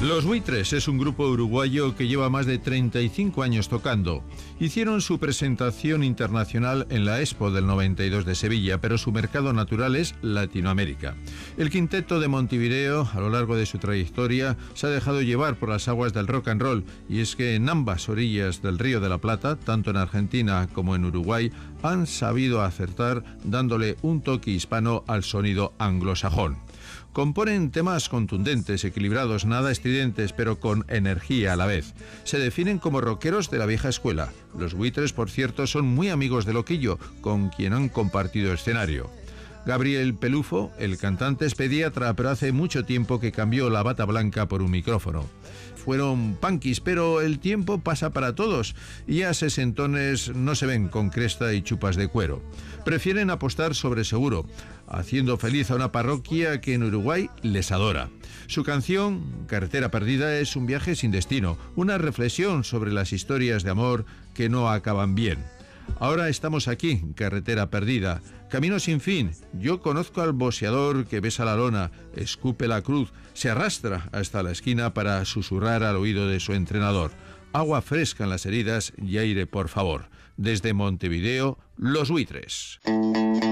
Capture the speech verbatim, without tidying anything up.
Los Buitres es un grupo uruguayo que lleva más de treinta y cinco años tocando. Hicieron su presentación internacional en la Expo del noventa y dos de Sevilla, pero su mercado natural es Latinoamérica. El quinteto de Montevideo, a lo largo de su trayectoria, se ha dejado llevar por las aguas del rock and roll, y es que en ambas orillas del Río de la Plata, tanto en Argentina como en Uruguay, han sabido acertar dándole un toque hispano al sonido anglosajón. Componen temas contundentes, equilibrados, nada estridentes, pero con energía a la vez. Se definen como rockeros de la vieja escuela. Los Buitres, por cierto, son muy amigos de Loquillo, con quien han compartido escenario. Gabriel Pelufo, el cantante, es pediatra, pero hace mucho tiempo que cambió la bata blanca por un micrófono. Fueron punkis, pero el tiempo pasa para todos y a sesentones no se ven con cresta y chupas de cuero. Prefieren apostar sobre seguro, haciendo feliz a una parroquia que en Uruguay les adora. Su canción, Carretera Perdida, es un viaje sin destino, una reflexión sobre las historias de amor que no acaban bien. Ahora estamos aquí, Carretera Perdida, camino sin fin. Yo conozco al boxeador que besa la lona, escupe la cruz, se arrastra hasta la esquina para susurrar al oído de su entrenador. Agua fresca en las heridas y aire, por favor. Desde Montevideo, Los Buitres.